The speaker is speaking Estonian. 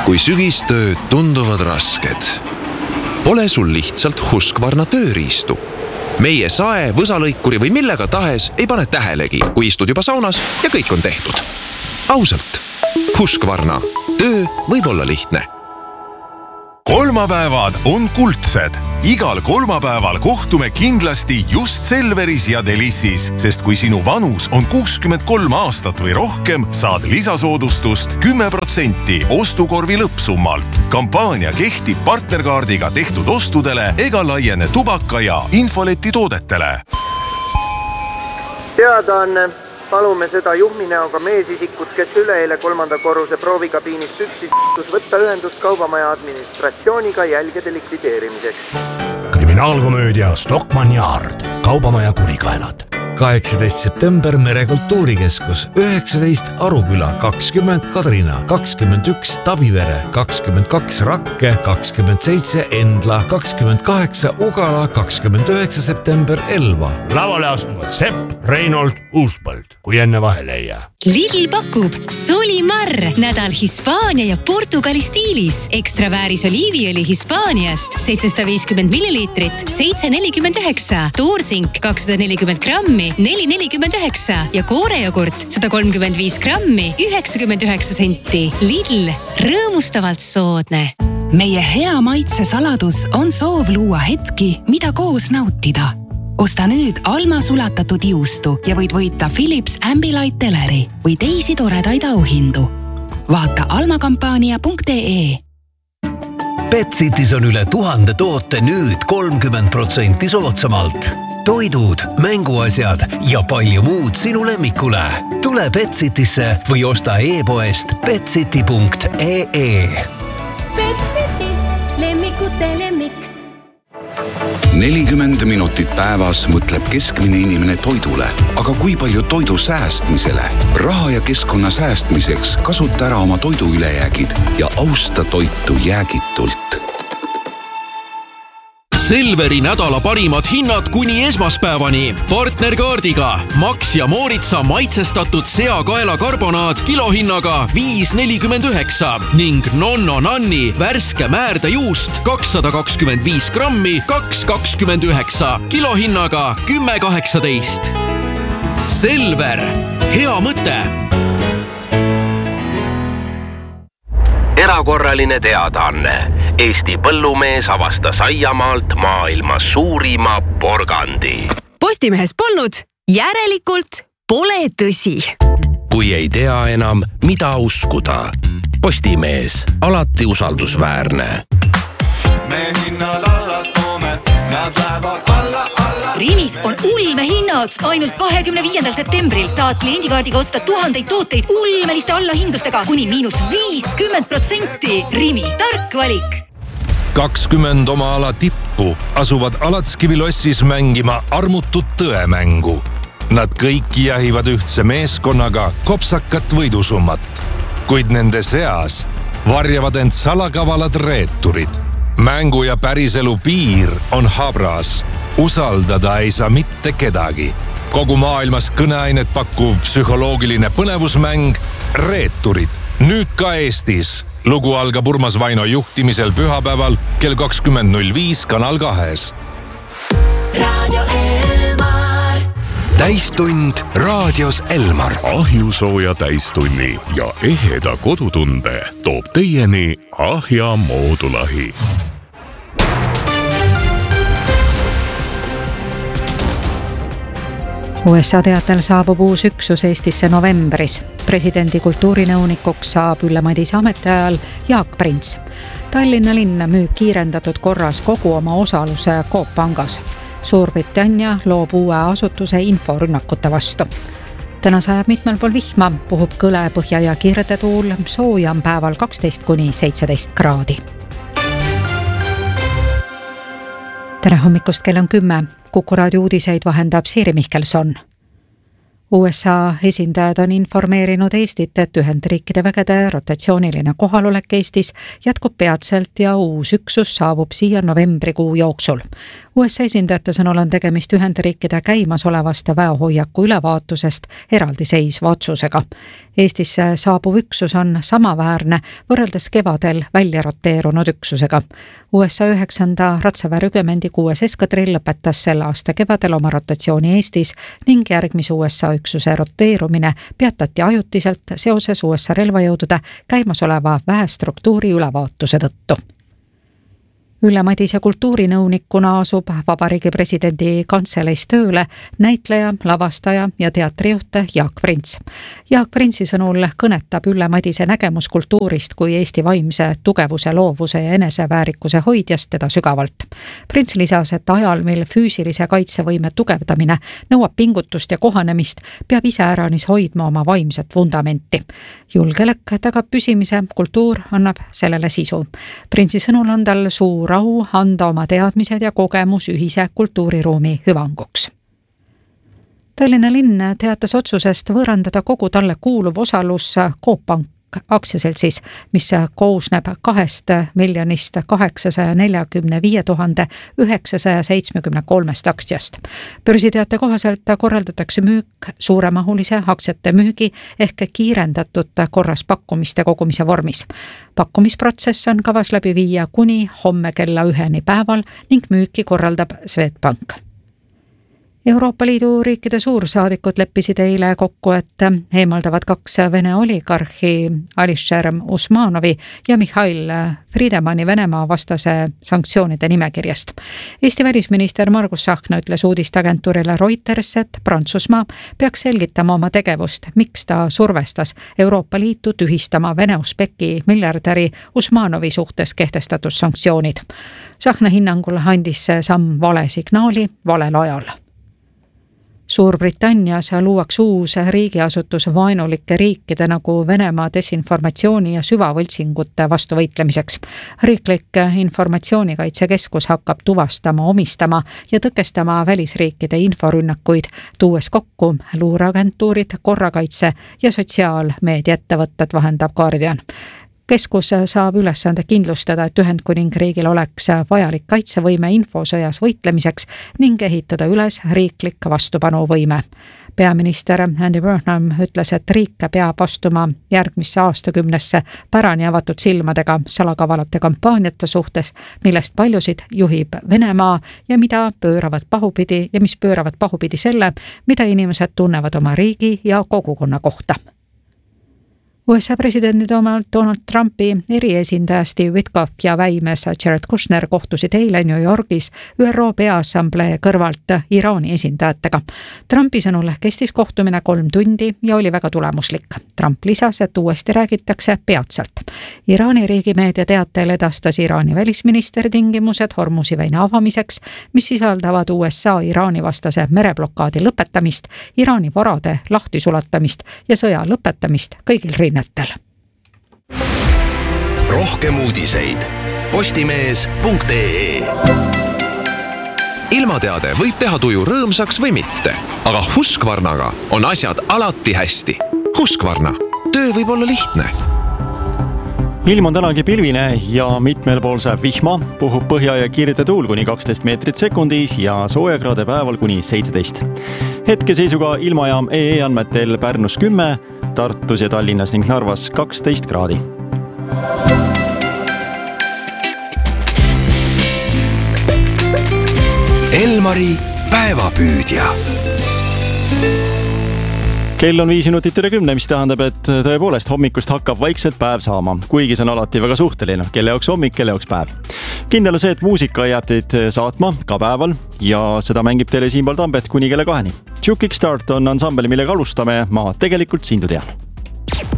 kui sügistööd tunduvad rasked. Pole sul lihtsalt Husqvarna tööriistu. Meie sae, võsalõikuri või millega tahes ei pane tähelegi, kui istud juba saunas ja kõik on tehtud. Ausalt, Husqvarna. Töö võib olla lihtne. Kolmapäevad on kuldsed. Igal kolmapäeval kohtume kindlasti just Selveris ja Delissis, sest kui sinu vanus on 63 aastat või rohkem, saad lisasoodustust 10% ostukorvi lõppsummalt. Kampaania kehtib partnerkaardiga tehtud ostudele ega laiene tubaka ja infoleti toodetele. Teadaanne. Palume seda juhminäoga meesisikut, kes üleeile 3. korruse proovikabiinis püksis võtta ühendust kaubamaja administratsiooniga jälgede likvideerimiseks. Kriminaalkomöödia Stockmann Yard. Kaubamaja kurikaelad. 18. september Merekultuurikeskus, 19 Aruküla, 20 Kadrina, 21 Tabivere, 22 Rakke, 27 Endla, 28 Ugala, 29 september Elva. Lavale astuvad Sepp, Reinold, Uuspõld, kui enne vahele ei jää. Lidl pakub Solimar, nädal Hispaania ja Portugali stiilis. Ekstra vääris oliiviõli Hispaaniast 750 milliliitrit, 7,49. Toorsink 240 grammi, 4,49 ja koorejogurt 135 grammi, 99 senti. Lidl, rõõmustavalt soodne. Meie hea maitse saladus on soov luua hetki, mida koos nautida. Osta nüüd Alma sulatatud juustu ja võid võita Philips Ambilight teleri või teisi toredaid auhindu. Vaata almakampaania.ee. Betsitis on üle 1000 toote nüüd 30% soodsamalt. Toidud, mänguasjad ja palju muud sinu lemmikule. Tule Betsitisse või osta e-poest betsiti.ee. Betsiti, lemmikute lemmik. 40 minutit päevas mõtleb keskmine inimene toidule, aga kui palju toidu säästmisele? Raha ja keskkonna säästmiseks kasuta ära oma toidu ülejäägid ja austa toitu jäägitult. Selveri nädala parimad hinnad kuni esmaspäevani. Partnerkaardiga Max ja Mooritsa maitsestatud seakaela karbonaad kilohinnaga 5,49 ning Nonno Nanni värske määrdejuust 225 grammi 2,29 kilohinnaga 10,18. Selver, hea mõte! Erakorraline teadaanne. Eesti põllumees avastas aiamaalt maailma suurima porgandi. Postimehes polnud, järelikult pole tõsi. Kui ei tea enam, mida uskuda. Postimees, alati usaldusväärne. Me hinnad alla toome, nad lähevad alla. Rimis on ulmehinnad. Ainult 25. septembril saad kliendikaardiga osta 1000 tooteid ulmeliste allahindlustega kuni -50%. Rimi, tark valik. 20 oma ala tippu asuvad Alatskivilossis mängima armutut tõemängu. Nad kõik jahivad ühtse meeskonnaga kopsakat võidusummat, kuid nende seas varjavad end salakavalad reeturid. Mängu ja päriselu piir on habras. Usaldada ei saa mitte kedagi. Kogu maailmas kõneainet pakkuv psühholoogiline põnevusmäng Reeturid. Nüüd ka Eestis. Lugu algab Urmas Vaino juhtimisel pühapäeval kell 20.05 Kanal 2. Radio Elmar. Täistund raadios Elmar. Ahjusooja täistunni ja eheda kodutunde toob teieni Ahja moodulahi. USA teatel saabub uus üksus Eestisse novembris. Presidendi kultuurinõunikuks saab Ülle Madise ametiajal Jaak Prints. Tallinna linn müüb kiirendatud korras kogu oma osaluse Coop Pangas. Suurbritannia loob uue asutuse inforünnakute vastu. Täna sajab mitmel pool vihma, puhub kõle põhja ja kirdetuul, sooja on päeval 12 kuni 17 kraadi. Tere hommikust, kell on 10. Kuku raadio uudiseid vahendab Siiri Mihkelson. USA esindajad on informeerinud Eestit, et Ühendriikide vägede rotatsiooniline kohalolek Eestis jätkub peatselt ja uus üksus saabub siia novembrikuu jooksul. USA esindajate sõnul on tegemist Ühendriikide käimasolevast väehoiaku ülevaatusest eraldiseisva otsusega. Eestisse saabuv üksus on samaväärne võrreldes kevadel välja roteerunud üksusega. USA 9. ratsaväerügemendi 6. eskadrill lõpetas selle aasta kevadel oma rotatsiooni Eestis ning järgmise USA üksuse roteerumine peatati ajutiselt seoses USA relvajõudude käimasoleva väestruktuuri ülevaatuse tõttu. Ülle Madise kultuurinõunikuna asub Vabariigi presidendi kantseleis tööle näitleja, lavastaja ja teatrijuht Jaak Prints. Jaak Printsi sõnul kõnetab Ülle Madise nägemus kultuurist kui Eesti vaimse tugevuse, loovuse ja eneseväärikuse hoidjast teda sügavalt. Prints lisas, et ajal, mil füüsilise kaitsevõime tugevdamine nõuab pingutust ja kohanemist, peab iseäranis hoidma oma vaimset vundamenti. Julgeolek tagab püsimise, kultuur annab sellele sisu. Printsi sõnul on tal suur au anda oma teadmised ja kogemus ühise kultuuriruumi hüvanguks. Tallinna linn teatas otsusest võõrandada kogu talle kuuluv osalus Coop Pank aktsiaseltsis, mis koosneb 2,845,973 aktsiast. Börsiteate kohaselt korraldatakse müük suuremahulise aktsiate müügi ehk kiirendatud korras pakkumiste kogumise vormis. Pakkumisprotsess on kavas läbi viia kuni homme kella 1 päeval ning müüki korraldab Swedbank. Euroopa Liidu riikide suursaadikud leppisid eile kokku, et eemaldavad 2 Vene oligarhi Alisher Usmanovi ja Mihhail Friedemanni Venemaa vastase sanktsioonide nimekirjast. Eesti välisminister Margus Tsahkna ütles uudisteagentuurile Reuters, et Prantsusmaa peaks selgitama oma tegevust, miks ta survestas Euroopa Liitu tühistama Vene Usbeki miljardäri Usmanovi suhtes kehtestatud sanktsioonid. Tsahkna hinnangul andis see samm vale signaali valel ajal. Suurbritannias luuakse uus riigiasutus vaenulike riikide nagu Venemaa desinformatsiooni ja süvavõltsingute vastu võitlemiseks. Riiklik informatsioonikaitsekeskus hakkab tuvastama, omistama ja tõkestama välisriikide inforünnakuid, tuues kokku luureagentuurid, korrakaitse ja sotsiaalmeediaettevõtted, vahendab Guardian. Keskus saab ülesande kindlustada, et Ühendkuningriigil oleks vajalik kaitsevõime infosõjas võitlemiseks ning ehitada üles riiklik vastupanuvõime. Peaminister Andy Burnham ütles, et riik peab astuma järgmisse aastakümnesse pärani avatud silmadega salakavalate kampaaniate suhtes, millest paljusid juhib Venemaa ja mis pööravad pahupidi selle, mida inimesed tunnevad oma riigi ja kogukonna kohta. USA presidendi Donald Trumpi eriesindaja Steve Witkoff ja väimes Jared Kushner kohtusid eile New Yorgis ÜRO Peaassamblee kõrvalt Iraani esindajatega. Trumpi sõnul kestis kohtumine 3 tundi ja oli väga tulemuslik. Trump lisas, et uuesti räägitakse peatselt. Iraani riigimeedia teatel edastas Iraani välisminister tingimused Hormuzi väina avamiseks, mis sisaldavad USA Iraani vastase mereblokaadi lõpetamist, Iraani varade lahtisulatamist ja sõja lõpetamist kõigil rinnetel. Rohkem uudiseid postimees.ee. Ilmateade võib teha tuju rõõmsaks või mitte, aga Husqvarnaga on asjad alati hästi. Husqvarna, töö võib olla lihtne. Ilm on tänagi pilvine ja mitmel pool saab vihma, puhub põhja ja kiirete tuul kuni 12 meetrit sekundis ja soojakraade päeval kuni 17. Hetkeseisuga ilmajaam EE andmetel Pärnus 10, Tartus ja Tallinnas ning Narvas 12 kraadi. Elmari päevapüüdja. Kell on 5 minutit üle 10, mis tähendab, et tõepoolest hommikust hakkab vaikselt päev saama, kuigi see on alati väga suhteline, kelle jaoks hommik, kelle jaoks päev. Kindel on see, et muusika jääb teid saatma ka päeval ja seda mängib teile Siim Tambet kuni kella 2. Juke Start on ansambel, millega alustame, ma tegelikult sindu tean.